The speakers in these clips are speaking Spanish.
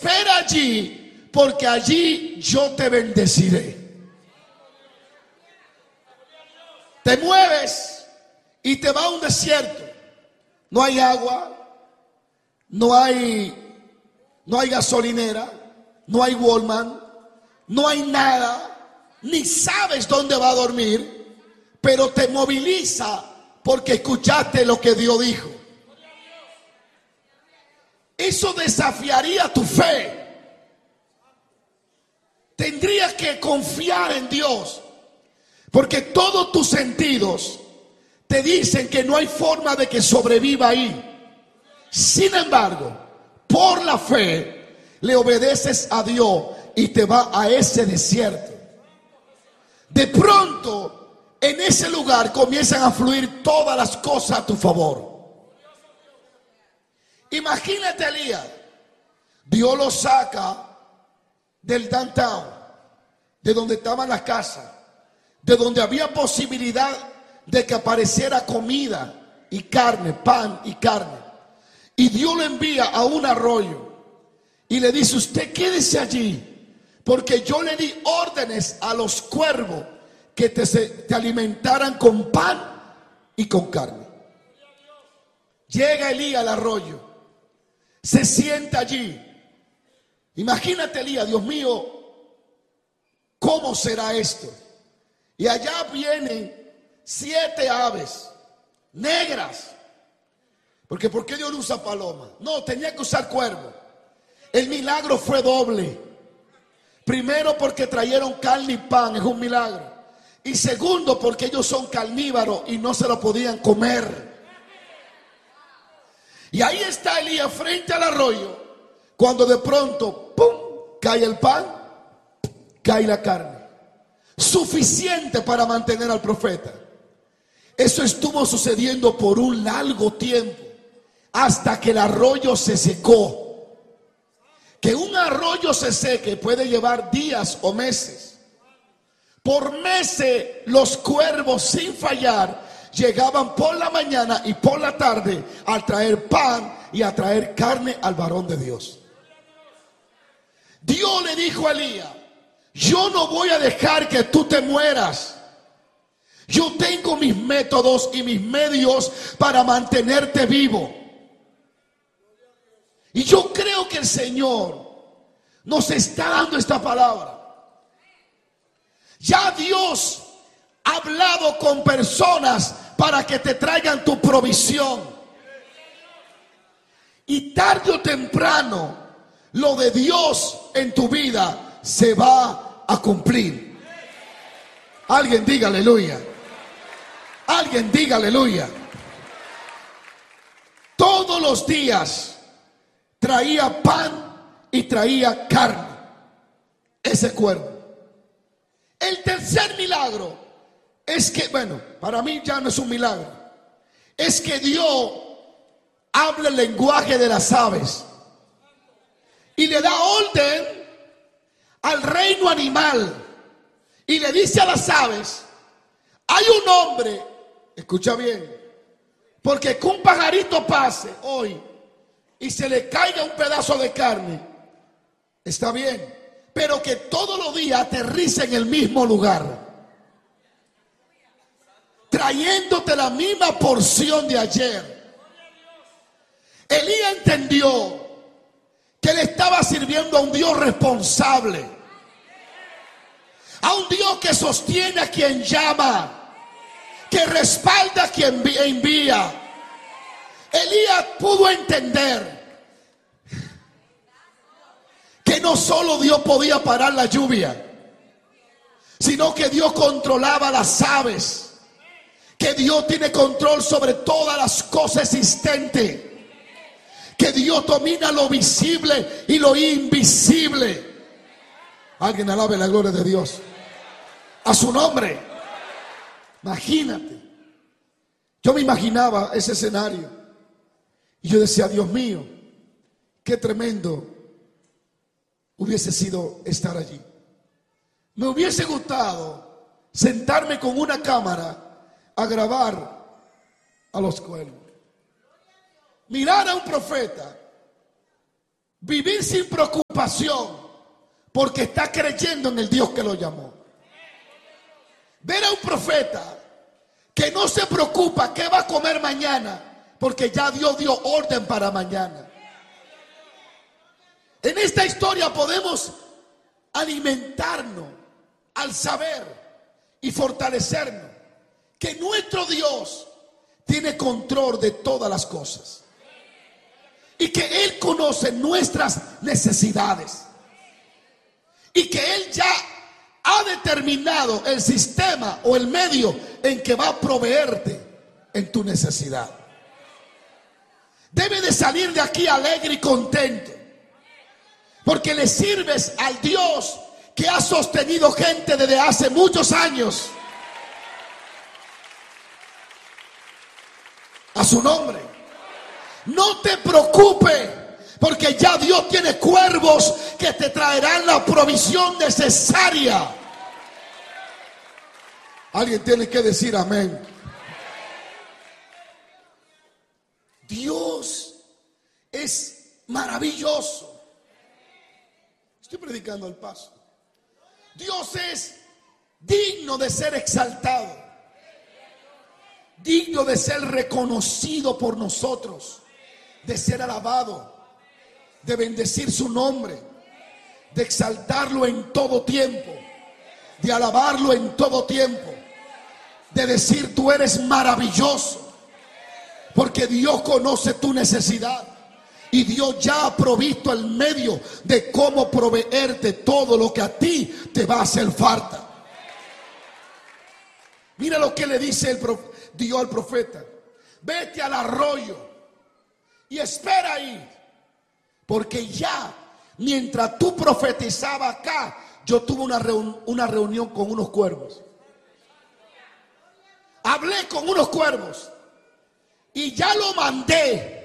espera allí, porque allí yo te bendeciré. Te mueves y te vas a un desierto. No hay agua, no hay gasolinera, no hay Walmart, no hay nada, ni sabes dónde va a dormir, pero te moviliza porque escuchaste lo que Dios dijo. Eso desafiaría tu fe. Tendrías que confiar en Dios, porque todos tus sentidos te dicen que no hay forma de que sobreviva ahí. Sin embargo, por la fe le obedeces a Dios y te va a ese desierto. De pronto, en ese lugar comienzan a fluir todas las cosas a tu favor. Imagínate a Elías. Dios lo saca del downtown, de donde estaban las casas, de donde había posibilidad de que apareciera comida y carne, pan y carne. Y Dios lo envía a un arroyo y le dice: usted quédese allí, porque yo le di órdenes a los cuervos que te alimentaran con pan y con carne. Llega Elías al arroyo, se sienta allí. Imagínate Elías: Dios mío, ¿cómo será esto? Y allá vienen 7 aves negras. Porque ¿por qué Dios no usa paloma? No, tenía que usar cuervo. El milagro fue doble. Primero, porque trajeron carne y pan, es un milagro. Y segundo, porque ellos son carnívoros y no se lo podían comer. Y ahí está Elías frente al arroyo, cuando de pronto, ¡pum!, cae el pan, cae la carne. Suficiente para mantener al profeta. Eso estuvo sucediendo por un largo tiempo, hasta que el arroyo se secó. Que un arroyo se seque puede llevar días o meses. Por meses los cuervos, sin fallar, llegaban por la mañana y por la tarde a traer pan y a traer carne al varón de Dios. Dios le dijo a Elías: yo no voy a dejar que tú te mueras. Yo tengo mis métodos y mis medios para mantenerte vivo. Y yo creo que el Señor nos está dando esta palabra. Ya Dios ha hablado con personas para que te traigan tu provisión. Y tarde o temprano, lo de Dios en tu vida se va a cumplir. Alguien diga aleluya. Alguien diga aleluya. Todos los días traía pan y traía carne ese cuervo. El tercer milagro es que, bueno, para mí ya no es un milagro, es que Dios habla el lenguaje de las aves y le da orden al reino animal y le dice a las aves: hay un hombre, escucha bien, porque que un pajarito pase hoy y se le caiga un pedazo de carne, está bien, pero que todos los días aterrice en el mismo lugar, trayéndote la misma porción de ayer. Elías entendió que le estaba sirviendo a un Dios responsable, a un Dios que sostiene a quien llama, que respalda a quien envía. Elías pudo entender que no solo Dios podía parar la lluvia, sino que Dios controlaba las aves, que Dios tiene control sobre todas las cosas existentes, que Dios domina lo visible y lo invisible. Alguien alabe la gloria de Dios a su nombre. Imagínate, yo me imaginaba ese escenario y yo decía: Dios mío, qué tremendo hubiese sido estar allí. Me hubiese gustado sentarme con una cámara a grabar a los cuervos, mirar a un profeta, vivir sin preocupación preocupación porque está creyendo en el Dios que lo llamó. Ver a un profeta que no se preocupa qué va a comer mañana, porque ya Dios dio orden para mañana. En esta historia podemos alimentarnos al saber y fortalecernos que nuestro Dios tiene control de todas las cosas y que Él conoce nuestras necesidades y que Él ya ha determinado el sistema o el medio en que va a proveerte en tu necesidad. Debe de salir de aquí alegre y contento, porque le sirves al Dios que ha sostenido gente desde hace muchos años. A su nombre. No te preocupes, porque ya Dios tiene cuervos que te traerán la provisión necesaria. Alguien tiene que decir amén. Dios es maravilloso. Estoy predicando al paso. Dios es digno de ser exaltado, digno de ser reconocido por nosotros, de ser alabado, de bendecir su nombre, de exaltarlo en todo tiempo, de alabarlo en todo tiempo, de decir tú eres maravilloso, porque Dios conoce tu necesidad. Y Dios ya ha provisto el medio de cómo proveerte todo lo que a ti te va a hacer falta. Mira lo que le dice Dios al profeta: vete al arroyo y espera ahí, porque ya mientras tú profetizabas acá, yo tuve una reunión con unos cuervos. Hablé con unos cuervos y ya lo mandé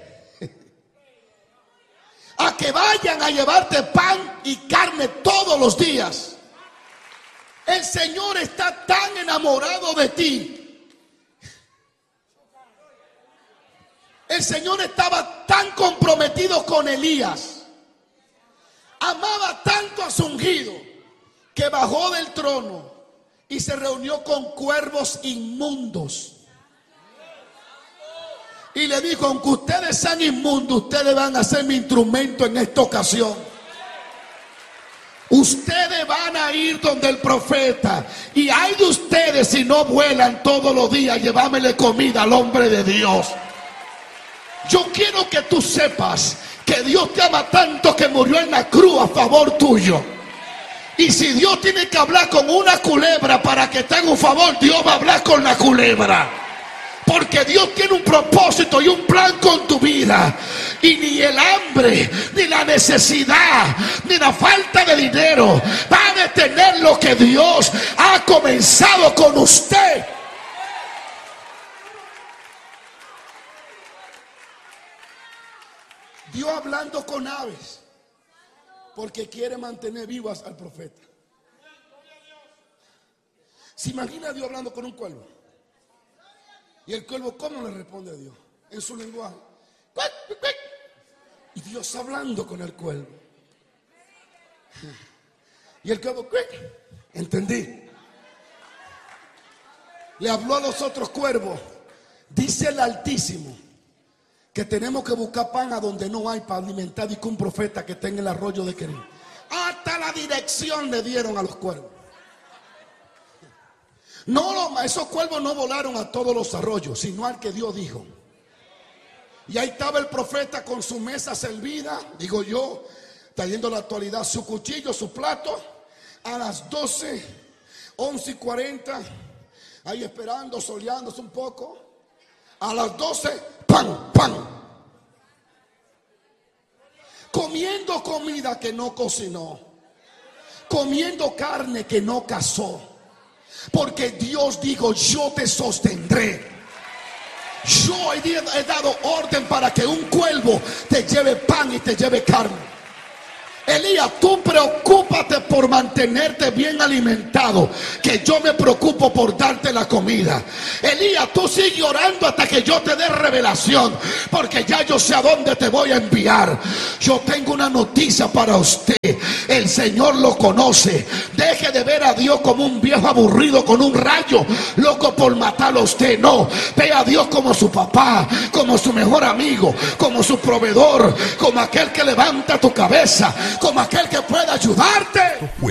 a que vayan a llevarte pan y carne todos los días. El Señor está tan enamorado de ti. El Señor estaba tan comprometido con Elías, amaba tanto a su ungido, que bajó del trono y se reunió con cuervos inmundos. Y le dijo: aunque ustedes sean inmundos, ustedes van a ser mi instrumento en esta ocasión. Ustedes van a ir donde el profeta, y hay de ustedes si no vuelan todos los días llevámele comida al hombre de Dios. Yo quiero que tú sepas que Dios te ama tanto que murió en la cruz a favor tuyo. Y si Dios tiene que hablar con una culebra para que te haga un favor, Dios va a hablar con la culebra. Porque Dios tiene un propósito y un plan con tu vida. Y ni el hambre, ni la necesidad, ni la falta de dinero va a detener lo que Dios ha comenzado con usted. Dios hablando con aves, porque quiere mantener vivas al profeta. ¿Se imagina a Dios hablando con un cuervo? Y el cuervo, ¿cómo le responde a Dios? En su lenguaje. Y Dios hablando con el cuervo. Y el cuervo, entendí. Le habló a los otros cuervos. Dice el Altísimo que tenemos que buscar pan a donde no hay para alimentar, y que un profeta que está en el arroyo de Querim. Hasta la dirección le dieron a los cuervos. No, esos cuervos no volaron a todos los arroyos, sino al que Dios dijo. Y ahí estaba el profeta con su mesa servida, digo yo, trayendo la actualidad, su cuchillo, su plato, a las 12, 11:40, ahí esperando, soleándose un poco. A las 12, ¡pam, pam! Comiendo comida que no cocinó, comiendo carne que no cazó. Porque Dios dijo: yo te sostendré. Yo he dado orden para que un cuervo te lleve pan y te lleve carne. Elías, tú preocúpate por mantenerte bien alimentado, que yo me preocupo por darte la comida. Elías, tú sigue orando hasta que yo te dé revelación, porque ya yo sé a dónde te voy a enviar. Yo tengo una noticia para usted: el Señor lo conoce. Deje de ver a Dios como un viejo aburrido con un rayo, loco por matarlo a usted. No, ve a Dios como su papá, como su mejor amigo, como su proveedor, como aquel que levanta tu cabeza, como aquel que puede ayudarte.